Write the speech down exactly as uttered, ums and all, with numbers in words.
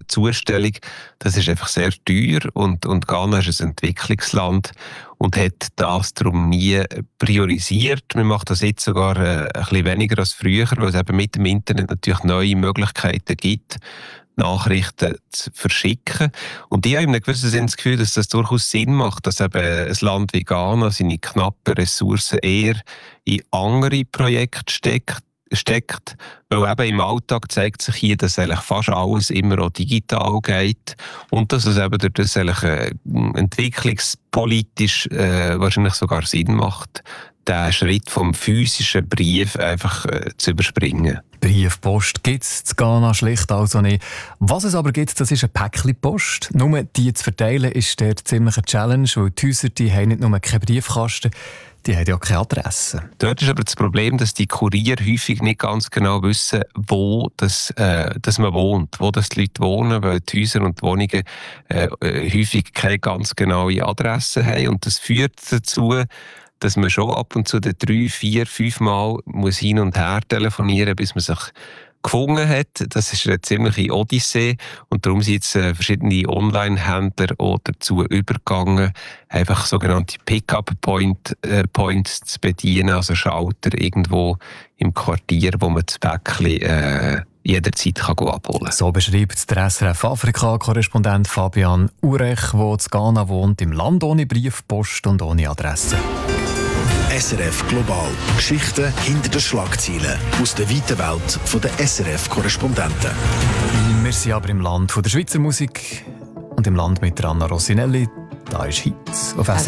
Zustellung, das ist einfach sehr teuer und, und Ghana ist ein Entwicklungsland und hat das darum nie priorisiert. Man macht das jetzt sogar äh, ein bisschen weniger als früher, weil es eben mit dem Internet natürlich neue Möglichkeiten gibt, Nachrichten zu verschicken. Und ich habe in einem gewissen Sinne das Gefühl, dass das durchaus Sinn macht, dass eben ein Land wie Ghana seine knappen Ressourcen eher in andere Projekte steckt, steckt, weil eben im Alltag zeigt sich hier, dass eigentlich fast alles immer auch digital geht und dass es eben durch das eigentlich äh, entwicklungspolitisch äh, wahrscheinlich sogar Sinn macht, den Schritt vom physischen Brief einfach äh, zu überspringen. Briefpost gibt es in Ghana schlicht also nicht. Was es aber gibt, das ist eine Päckchenpost. Nur die zu verteilen ist dort ziemlich eine Challenge, weil die Häuser die haben nicht nur keinen Briefkasten, die haben ja keine Adresse. Dort ist aber das Problem, dass die Kurier häufig nicht ganz genau wissen, wo das, äh, dass man wohnt, wo das die Leute wohnen, weil die Häuser und die Wohnungen äh, häufig keine ganz genaue Adresse haben. Und das führt dazu, dass man schon ab und zu drei, vier, fünf Mal muss hin und her telefonieren, bis man sich gefunden hat. Das ist eine ziemliche Odyssee und darum sind jetzt äh, verschiedene Online-Händler auch dazu übergegangen, einfach sogenannte Pick-up-Point, äh, Points zu bedienen, also Schalter irgendwo im Quartier, wo man das Päckchen äh, jederzeit kann abholen kann. So beschreibt der S R F-Afrika-Korrespondent Fabian Urech, der in Ghana wohnt, im Land ohne Briefpost und ohne Adresse. S R F Global. Geschichten hinter den Schlagzeilen aus der weiten Welt der S R F-Korrespondenten. Wir sind aber im Land von der Schweizer Musik und im Land mit Anna Rossinelli. Da ist Hits auf S R F.